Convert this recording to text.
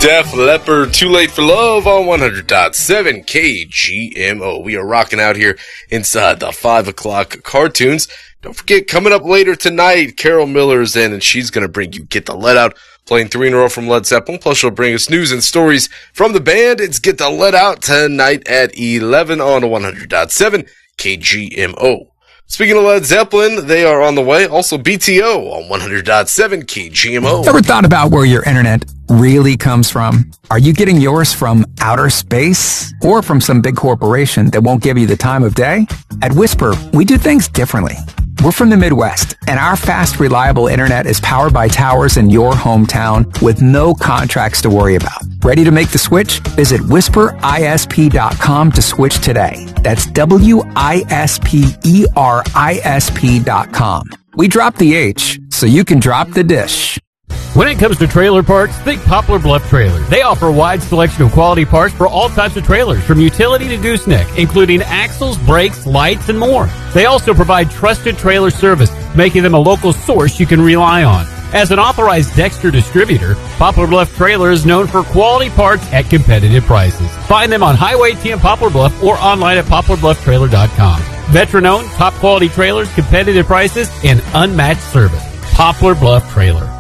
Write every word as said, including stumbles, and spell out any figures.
Def Leppard, Too Late for Love on one hundred point seven K G M O. We are rocking out here inside the five o'clock cartoons. Don't forget, coming up later tonight, Carol Miller is in, and she's going to bring you Get the Let Out, playing three in a row from Led Zeppelin. Plus, she'll bring us news and stories from the band. It's Get the Let Out tonight at eleven on one hundred point seven K G M O. Speaking of Led Zeppelin, they are on the way. Also, B T O on one hundred point seven K G M O. Ever thought about where your internet really comes from? Are you getting yours from outer space or from some big corporation that won't give you the time of day? At Whisper, we do things differently. We're from the Midwest, and our fast, reliable internet is powered by towers in your hometown with no contracts to worry about. Ready to make the switch? Visit whisper I S P dot com to switch today. That's W I S P E R I S P dot com. We dropped the H, so you can drop the dish. When it comes to trailer parts, think Poplar Bluff Trailers. They offer a wide selection of quality parts for all types of trailers, from utility to gooseneck, including axles, brakes, lights, and more. They also provide trusted trailer service, making them a local source you can rely on. As an authorized Dexter distributor, Poplar Bluff Trailer is known for quality parts at competitive prices. Find them on Highway T in Poplar Bluff or online at poplar bluff trailer dot com. Veteran-owned, top-quality trailers, competitive prices, and unmatched service. Poplar Bluff Trailer.